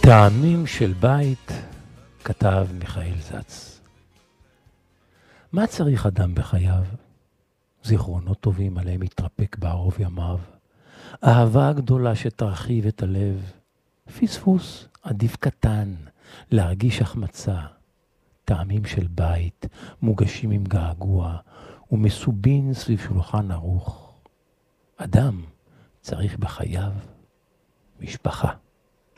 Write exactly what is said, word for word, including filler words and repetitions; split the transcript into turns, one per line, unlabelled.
טעמים של בית, כתב מיכאל זץ. מה צריך אדם בחייו? זיכרונות טובים עליהם יתרפק בערוב ימיו, אהבה גדולה שתרחיב את הלב, פספוס עדיף קטן להרגיש החמצה, טעמים של בית מוגשים עם געגוע ומסובין סביב שולחן ערוך. אדם צריך בחייו משפחה.